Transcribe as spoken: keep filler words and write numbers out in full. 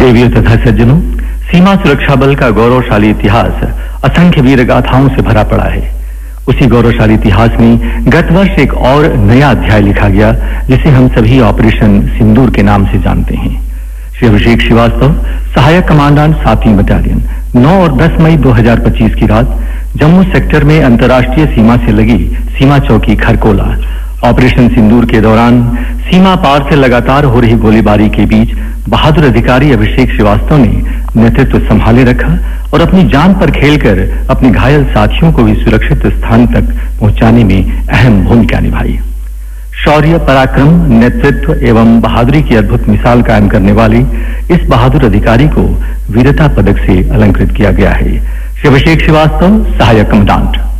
देवियों तथा सज्जनों, सीमा सुरक्षा बल का गौरवशाली इतिहास असंख्य वीर गाथाओं से भरा पड़ा है। उसी गौरवशाली इतिहास में गत वर्ष एक और नया अध्याय लिखा गया, जिसे हम सभी ऑपरेशन सिंदूर के नाम से जानते हैं। श्री अभिषेक श्रीवास्तव, सहायक कमांडेंट सातवीं बटालियन, नौ और दस मई दो हज़ार पच्चीस की रात जम्मू सेक्टर में अंतर्राष्ट्रीय सीमा से लगी सीमा चौकी खरकोला ऑपरेशन सिंदूर के दौरान सीमा पार से लगातार हो रही गोलीबारी के बीच बहादुर अधिकारी अभिषेक श्रीवास्तव ने नेतृत्व संभाले रखा और अपनी जान पर खेलकर अपने घायल साथियों को भी सुरक्षित स्थान तक पहुंचाने में अहम भूमिका निभाई। शौर्य, पराक्रम, नेतृत्व एवं बहादुरी की अद्भुत मिसाल कायम करने वाले इस बहादुर अधिकारी को वीरता पदक से अलंकृत किया गया है। श्री अभिषेक श्रीवास्तव, सहायक कमांडेंट।